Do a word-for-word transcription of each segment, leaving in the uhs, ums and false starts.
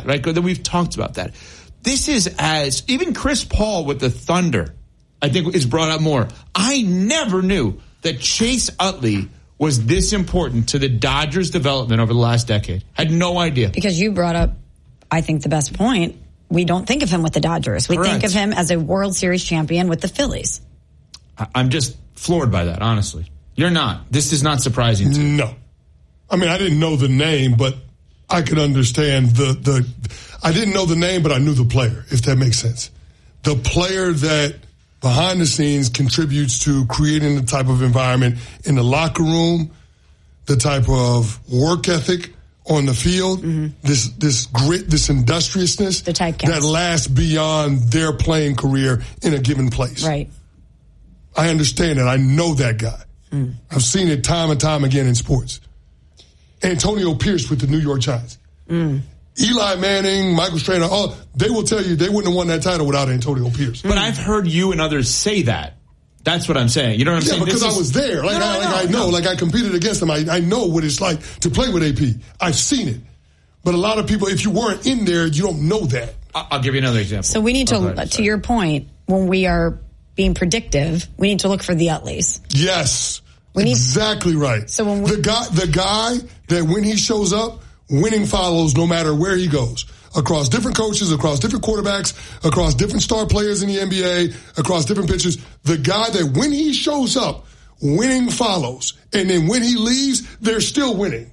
right? That we've talked about that. This is as, even Chris Paul with the Thunder, I think is brought up more. I never knew that Chase Utley was this important to the Dodgers' development over the last decade. Had no idea. Because you brought up, I think, the best point. We don't think of him with the Dodgers. We Correct. think of him as a World Series champion with the Phillies. I'm just floored by that, honestly. You're not. This is not surprising to you. No. I mean, I didn't know the name, but I could understand the, the, I didn't know the name, but I knew the player, if that makes sense. The player that behind the scenes contributes to creating the type of environment in the locker room, the type of work ethic on the field, mm-hmm. this this grit, this industriousness the typecast. that lasts beyond their playing career in a given place. Right. I understand it. I know that guy. Mm. I've seen it time and time again in sports. Antonio Pierce with the New York Giants. Mm. Eli Manning, Michael Strahan, all, they will tell you they wouldn't have won that title without Antonio Pierce. But I've heard you and others say that. That's what I'm saying. You know what I'm yeah, saying? Because this I was is, there. Like, no, I, like no, I know. no. Like I competed against them. I, I know what it's like to play with A P. I've seen it. But a lot of people, if you weren't in there, you don't know that. I'll give you another example. So we need to, oh, to your point, when we are being predictive, we need to look for the Utleys. Yes. We need, exactly right. So when we, the guy, the guy that when he shows up, winning follows no matter where he goes. Across different coaches, across different quarterbacks, across different star players in the N B A, across different pitchers. The guy that when he shows up, winning follows. And then when he leaves, they're still winning.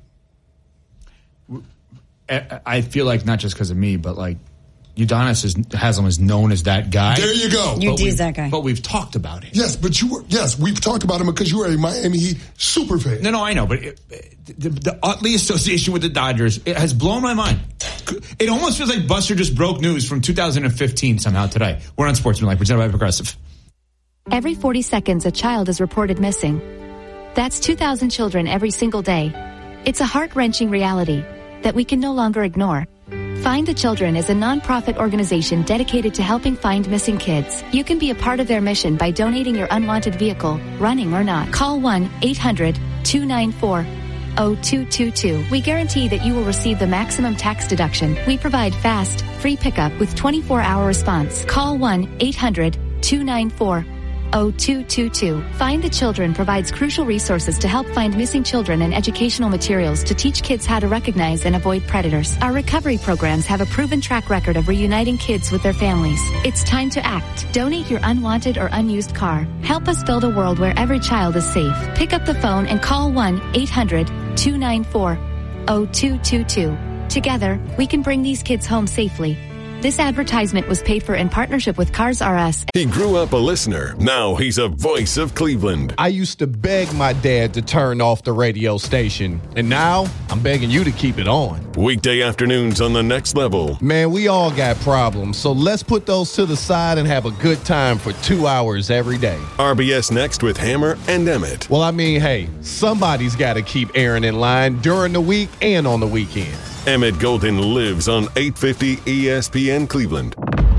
I feel like not just because of me, but like Udonis is, Haslam is known as that guy. There you go. U D is that guy. But we've talked about him. Yes, but you were, yes, we've talked about him because you are a Miami Heat super fan. No, no, I know, but it, the, the Utley association with the Dodgers, it has blown my mind. It almost feels like Buster just broke news from two thousand fifteen somehow today. We're on Sportsmanlike, presented by Progressive. Every forty seconds, a child is reported missing. That's two thousand children every single day. It's a heart-wrenching reality that we can no longer ignore. Find the Children is a non-profit organization dedicated to helping find missing kids. You can be a part of their mission by donating your unwanted vehicle, running or not. Call one eight hundred two nine four oh two two two. We guarantee that you will receive the maximum tax deduction. We provide fast, free pickup with twenty-four hour response. Call one eight hundred two nine four oh two two two. Find the Children provides crucial resources to help find missing children and educational materials to teach kids how to recognize and avoid predators. Our recovery programs have a proven track record of reuniting kids with their families. It's time to act. Donate your unwanted or unused car. Help us build a world where every child is safe. Pick up the phone and call one eight hundred two nine four oh two two two. Together, we can bring these kids home safely. This advertisement was paid for in partnership with Cars R Us. He grew up a listener. Now he's a voice of Cleveland. I used to beg my dad to turn off the radio station, and now I'm begging you to keep it on. Weekday afternoons on The Next Level. Man, we all got problems, so let's put those to the side and have a good time for two hours every day. R B S Next with Hammer and Emmett. Well, I mean, hey, somebody's got to keep Aaron in line during the week and on the weekends. Emmett Golden lives on eight fifty E S P N Cleveland.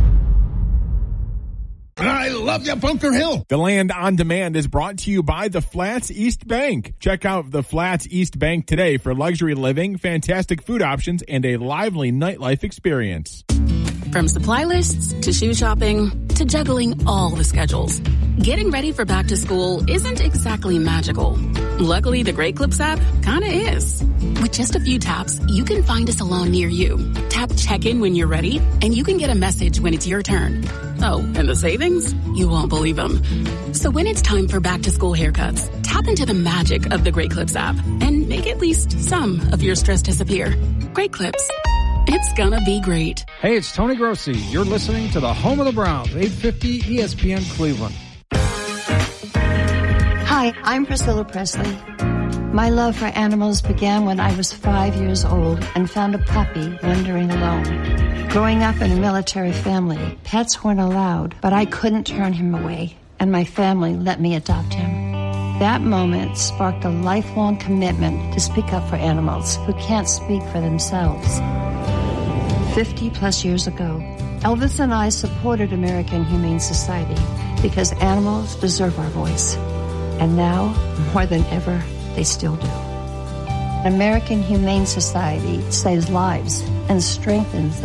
I love you, Bunker Hill. The Land on Demand is brought to you by the Flats East Bank. Check out the Flats East Bank today for luxury living, fantastic food options, and a lively nightlife experience. From supply lists to shoe shopping to juggling all the schedules, getting ready for back to school isn't exactly magical. Luckily, the Great Clips app kinda is. With just a few taps, you can find a salon near you. Tap check-in when you're ready, and you can get a message when it's your turn. Oh, and the savings? You won't believe them. So when it's time for back to school haircuts, tap into the magic of the Great Clips app and make at least some of your stress disappear. Great Clips. It's gonna be great. Hey, it's Tony Grossi. You're listening to the home of the Browns, eight fifty E S P N Cleveland. Hi, I'm Priscilla Presley. My love for animals began when I was five years old and found a puppy wandering alone. Growing up in a military family, pets weren't allowed, but I couldn't turn him away, and my family let me adopt him. That moment sparked a lifelong commitment to speak up for animals who can't speak for themselves. Fifty plus years ago, Elvis and I supported American Humane Society because animals deserve our voice. And now, more than ever, they still do. American Humane Society saves lives and strengthens the